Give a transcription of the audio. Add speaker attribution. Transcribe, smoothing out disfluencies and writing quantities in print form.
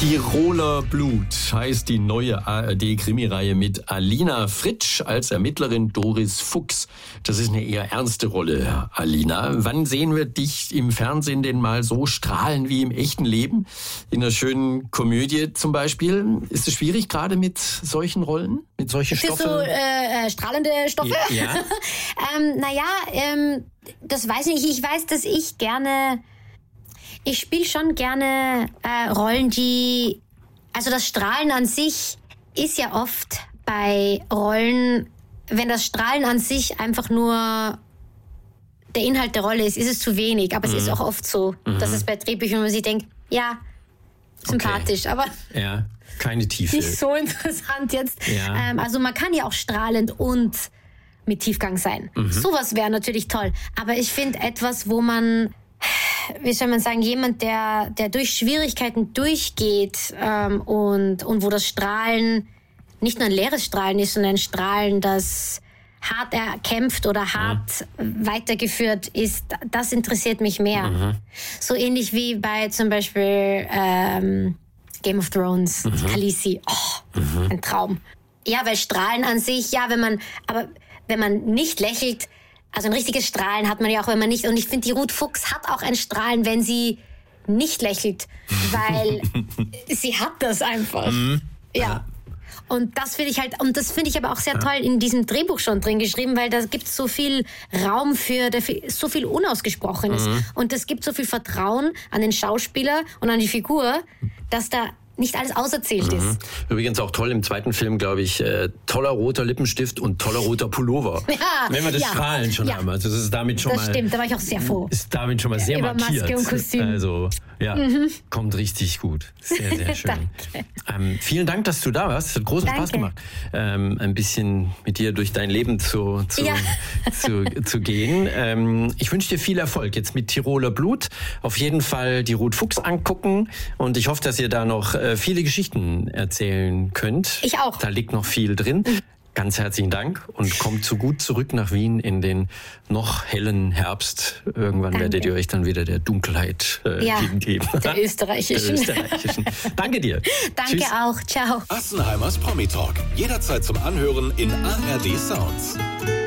Speaker 1: Tiroler Blut heißt die neue ARD-Krimireihe mit Alina Fritsch als Ermittlerin Doris Fuchs. Das ist eine eher ernste Rolle, Alina. Wann sehen wir dich im Fernsehen denn mal so strahlen wie im echten Leben? In einer schönen Komödie zum Beispiel. Ist es schwierig gerade mit solchen Rollen? Mit solchen Stoffen?
Speaker 2: So strahlende Stoffe?
Speaker 1: Ja.
Speaker 2: Das weiß ich nicht. Ich weiß, dass ich spiele schon gerne Rollen, also das Strahlen an sich ist ja oft bei Rollen, wenn das Strahlen an sich einfach nur der Inhalt der Rolle ist es zu wenig. Aber es ist auch oft so, dass es bei Drehbüchern, wo man sich denkt, ja, sympathisch, aber
Speaker 1: ja, keine Tiefe.
Speaker 2: Nicht so interessant jetzt.
Speaker 1: Ja.
Speaker 2: Also man kann ja auch strahlend und mit Tiefgang sein. Sowas wäre natürlich toll. Aber ich finde etwas, wo man, wie soll man sagen, jemand, der durch Schwierigkeiten durchgeht und wo das Strahlen nicht nur ein leeres Strahlen ist, sondern ein Strahlen, das hart erkämpft oder hart weitergeführt ist, das interessiert mich mehr. So ähnlich wie bei zum Beispiel Game of Thrones, Khaleesi. Ein Traum. Ja, weil Strahlen an sich, ja, wenn man nicht lächelt, also ein richtiges Strahlen hat man ja auch, wenn man nicht, und ich finde, die Ruth Fuchs hat auch ein Strahlen, wenn sie nicht lächelt, weil sie hat das einfach. Ja. Und das finde ich aber auch sehr toll in diesem Drehbuch schon drin geschrieben, weil da gibt es so viel Raum für so viel Unausgesprochenes. Und es gibt so viel Vertrauen an den Schauspieler und an die Figur, dass da nicht alles auserzählt ist.
Speaker 1: Übrigens auch toll im zweiten Film, glaube ich, toller roter Lippenstift und toller roter Pullover.
Speaker 2: Ja,
Speaker 1: wenn wir das Strahlen schon haben. Also das ist damit schon
Speaker 2: das stimmt, da war ich auch sehr froh.
Speaker 1: Ist damit schon mal sehr
Speaker 2: über
Speaker 1: markiert.
Speaker 2: Maske und Kostüm.
Speaker 1: Also ja, kommt richtig gut. Sehr, sehr schön. Vielen Dank, dass du da warst. Es hat großen Spaß gemacht, ein bisschen mit dir durch dein Leben zu gehen. Ich wünsche dir viel Erfolg jetzt mit Tiroler Blut. Auf jeden Fall die Ruth Fuchs angucken und ich hoffe, dass ihr da noch viele Geschichten erzählen könnt.
Speaker 2: Ich auch.
Speaker 1: Da liegt noch viel drin. Ganz herzlichen Dank und kommt so gut zurück nach Wien in den noch hellen Herbst. Irgendwann werdet ihr euch dann wieder der Dunkelheit hingeben.
Speaker 2: Der österreichischen.
Speaker 1: Danke dir.
Speaker 2: Danke
Speaker 1: Tschüss.
Speaker 2: auch. Ciao.
Speaker 3: Assenheimers Promi Talk. Jederzeit zum Anhören in ARD Sounds.